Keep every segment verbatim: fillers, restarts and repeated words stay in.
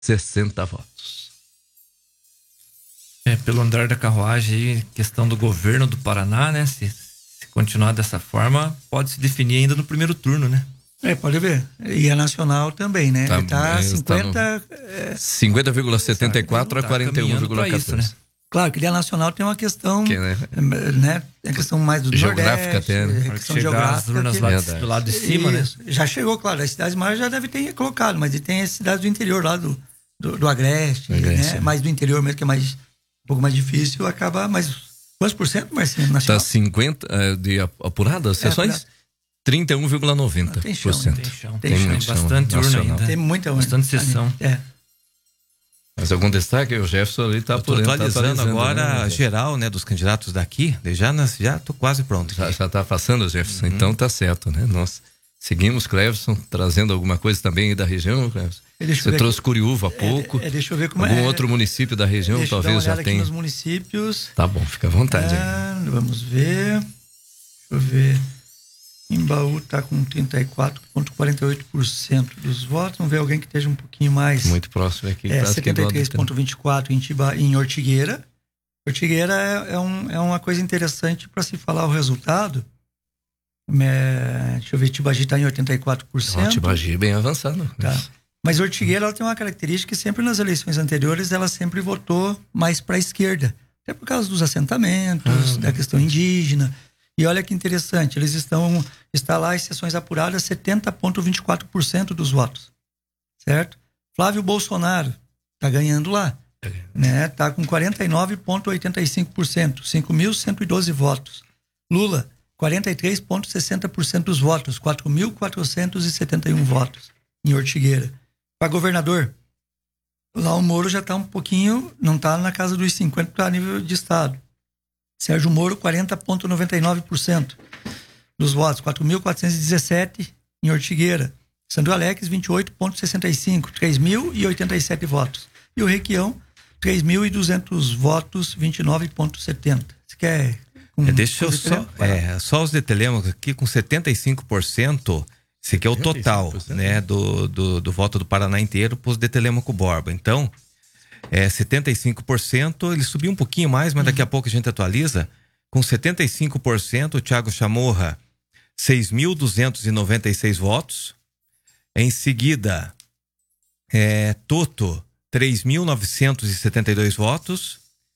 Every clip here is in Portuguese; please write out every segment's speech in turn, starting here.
sessenta votos. É, pelo andar da carruagem aí, questão do governo do Paraná, né? Se, se continuar dessa forma, pode se definir ainda no primeiro turno, né? É, pode ver. E a nacional também, né? Tá, Ele tá é, cinquenta... tá é, cinquenta vírgula setenta e quatro a quarenta e um vírgula quatorze. Né? Claro que a nacional tem uma questão, que, né? né? Tem a questão mais do geográfica Nordeste, até, né? questão geográfica. As urnas que... lá do lado de cima, Isso. Né? Já chegou, claro. As cidades maiores já deve ter colocado, mas tem as cidades do interior lá do, do, do Agreste, Agreste, né? É. Mais do interior mesmo, que é mais, um pouco mais difícil, acaba mais... Quantos por cento, Marcinho? Está cinquenta uh, de apuradas sessões? É, trinta e um vírgula noventa por cento. Tem chão, tem, tem, tem chão. Bastante urna ainda. Tem muita urna. Bastante sessão. É. Mas algum destaque? O Jefferson ali está atualizando, tá atualizando agora, né, geral, né, dos candidatos daqui. Já já tô quase pronto. Já está passando, Jefferson. Uhum. Então tá certo, né? Nós seguimos, Cleverson, trazendo alguma coisa também aí da região, Cleverson. Você trouxe aqui. Curiúva há pouco. É, é, deixa eu ver como algum é. Algum outro município da região deixa talvez eu dar uma já aqui tenha. Nos municípios. Tá bom, fica à vontade. É, vamos ver. Deixa eu ver. Embaú está com trinta e quatro vírgula quarenta e oito por cento dos votos. Vamos ver alguém que esteja um pouquinho mais... Muito próximo aqui. É, setenta e três vírgula vinte e quatro por cento em, em Ortigueira. Ortigueira é, é, um, é uma coisa interessante para se falar o resultado. É, deixa eu ver, Tibagi está em oitenta e quatro por cento. Oh, Tibagi bem avançado. Tá. Mas Ortigueira ela tem uma característica que sempre nas eleições anteriores ela sempre votou mais para a esquerda. Até por causa dos assentamentos, ah, da questão indígena... E olha que interessante, eles estão, está lá em sessões apuradas setenta vírgula vinte e quatro por cento dos votos, certo? Flávio Bolsonaro está ganhando lá, né? Está com quarenta e nove vírgula oitenta e cinco por cento, cinco mil cento e doze votos. Lula, quarenta e três vírgula sessenta por cento dos votos, quatro mil quatrocentos e setenta e um votos em Ortigueira. Para governador, lá o Moro já está um pouquinho, não está na casa dos cinquenta por cento a nível de estado. Sérgio Moro, quarenta vírgula noventa e nove por cento dos votos, quatro mil quatrocentos e dezessete em Ortigueira. Sandro Alex, vinte e oito vírgula sessenta e cinco, três mil e oitenta e sete votos. E o Requião, três mil e duzentos votos, vinte e nove vírgula setenta. Você quer... Um, é, deixa eu só... É, só os de Telêmaco aqui com setenta e cinco por cento, esse aqui é o total, né, do, do, do voto do Paraná inteiro para os de Telêmaco Borba. Então... É, setenta e cinco por cento, ele subiu um pouquinho mais, mas daqui a pouco a gente atualiza. Com setenta e cinco por cento, o Thiago Chamorra, seis mil duzentos e noventa e seis votos. Em seguida, é, Toto, três mil novecentos e setenta e dois votos.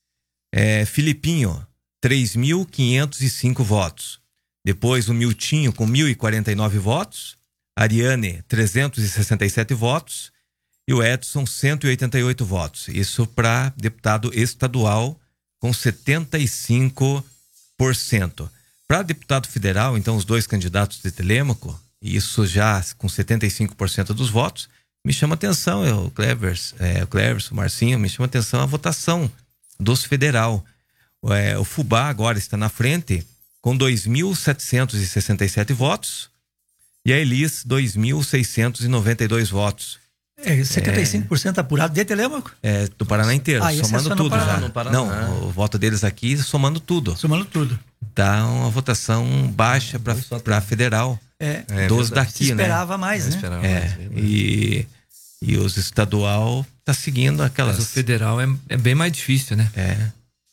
É, Filipinho, três mil quinhentos e cinco votos. Depois o Miltinho com mil e quarenta e nove votos. Ariane, trezentos e sessenta e sete votos. E o Edson, cento e oitenta e oito votos. Isso para deputado estadual com setenta e cinco por cento. Para deputado federal, então, os dois candidatos de Telêmaco, isso já com setenta e cinco por cento dos votos, me chama atenção, eu, o Clevers, é, o Clevers, o Marcinho, me chama atenção a votação dos federal. É, o Fubá agora está na frente com dois mil setecentos e sessenta e sete votos e a Elis, dois mil seiscentos e noventa e dois votos. É, setenta e cinco por cento é, apurado de Telêmaco? É, do Paraná inteiro, ah, somando é tudo Paraná, já. no Paraná. Não, o voto deles aqui somando tudo. Somando tudo. Dá uma votação baixa para federal. É, é dos daqui, se esperava né? mais, né? Esperava é, mais, e, e os estadual tá seguindo aquelas... Mas o federal é, é bem mais difícil, né? É.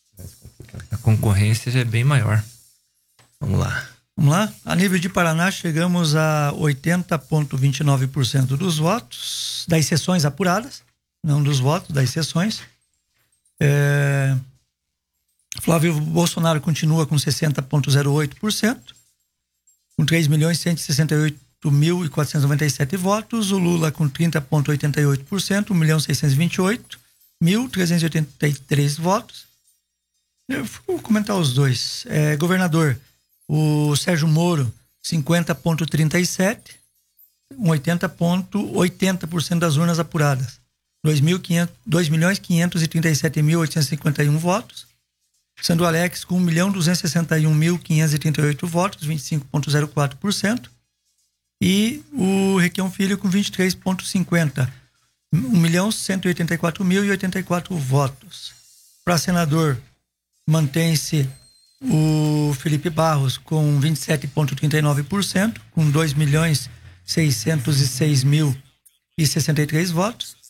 A concorrência já é bem maior. Vamos lá. Vamos lá? A nível de Paraná, chegamos a oitenta vírgula vinte e nove por cento dos votos, das sessões apuradas, não dos votos, das sessões. É... Flávio Bolsonaro continua com sessenta vírgula zero oito por cento, com três milhões cento e sessenta e oito mil quatrocentos e noventa e sete votos. O Lula com trinta vírgula oitenta e oito por cento, um milhão seiscentos e vinte e oito mil trezentos e oitenta e três votos. Eu vou comentar os dois. É, governador, o Sérgio Moro, cinquenta vírgula trinta e sete, com oitenta vírgula oitenta por cento das urnas apuradas. dois milhões quinhentos e trinta e sete mil oitocentos e cinquenta e um votos. Sandro Alex com um milhão duzentos e sessenta e um mil quinhentos e trinta e oito votos, vinte e cinco vírgula zero quatro por cento. E o Requião Filho com vinte e três vírgula cinquenta, um milhão cento e oitenta e quatro mil e oitenta e quatro votos. Para senador, mantém-se o Felipe Barros com vinte e sete vírgula trinta e nove por cento, com dois milhões seiscentos e seis mil e sessenta e três votos.